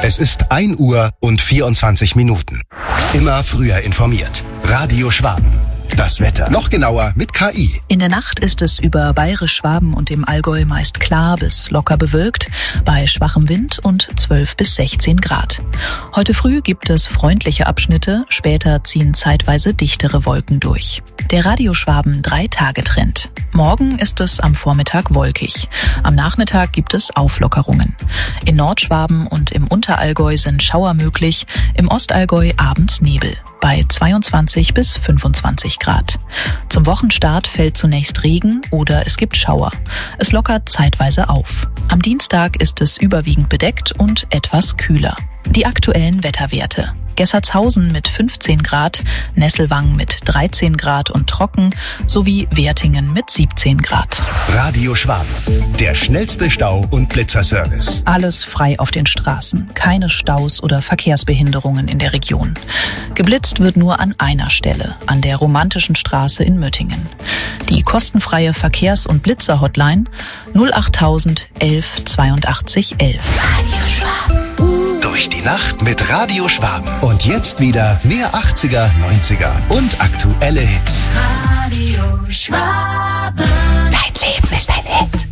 Es ist 1 Uhr und 24 Minuten. Immer früher informiert. Radio Schwaben. Das Wetter. Noch genauer mit KI. In der Nacht ist es über Bayerisch-Schwaben und dem Allgäu meist klar bis locker bewölkt, bei schwachem Wind und 12 bis 16 Grad. Heute früh gibt es freundliche Abschnitte, später ziehen zeitweise dichtere Wolken durch. Der Radio Schwaben 3-Tage-Trend. Morgen ist es am Vormittag wolkig. Am Nachmittag gibt es Auflockerungen. In Nordschwaben und im Unterallgäu sind Schauer möglich, im Ostallgäu abends Nebel. Bei 22 bis 25 Grad. Zum Wochenstart fällt zunächst Regen oder es gibt Schauer. Es lockert zeitweise auf. Am Dienstag ist es überwiegend bedeckt und etwas kühler. Die aktuellen Wetterwerte. Gessertshausen mit 15 Grad, Nesselwang mit 13 Grad und trocken, sowie Wertingen mit 17 Grad. Radio Schwaben, der schnellste Stau- und Blitzerservice. Alles frei auf den Straßen, keine Staus oder Verkehrsbehinderungen in der Region. Geblitzt wird nur an einer Stelle, an der Romantischen Straße in Möttingen. Die kostenfreie Verkehrs- und Blitzer-Hotline 08000 11 82 11. Radio Schwaben. Durch die Nacht mit Radio Schwaben. Und jetzt wieder mehr 80er, 90er und aktuelle Hits. Radio Schwaben.